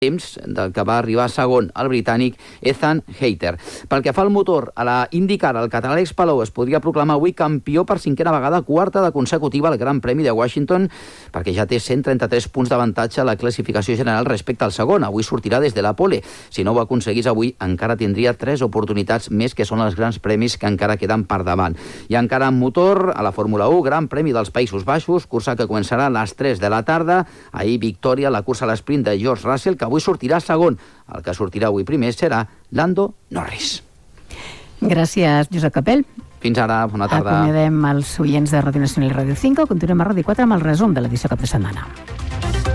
temps que va arribar segon el britànic Ethan Hayter. Pel que fa al motor, a la IndyCar, el català Alex Palou es podria proclamar avui campió per 5a vegada, 4a de consecutiva al Gran Premi de Washington, perquè ja té 133 punts d'avantatge a la classificació general respecte al segon. Avui sortirà des de la pole. Si no ho aconseguís avui, encara tindria 3 oportunitats més, que són els grans premis que encara queden per davant. I encara en motor, a la Fórmula 1, Gran Premi dels Països Baixos, cursa que començarà a les 3 de la tarda. Ahir, victòria a la cursa a l'esprint de George Russell, que avui sortirà segon. El que sortirà avui primer serà Lando Norris. Gràcies, Josep Capell. Fins ara, bona tarda. Acomiadem els oients de Ràdio Nacional i Ràdio 5. Continuem a Ràdio 4 amb el resum de l'edició cap de setmana.